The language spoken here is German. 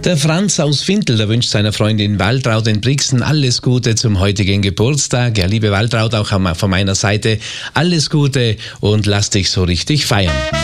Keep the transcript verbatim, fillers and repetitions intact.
Der Franz aus Fintel, der wünscht seiner Freundin Waltraud in Brixen alles Gute zum heutigen Geburtstag. Ja, liebe Waltraud, auch von meiner Seite alles Gute und lass dich so richtig feiern.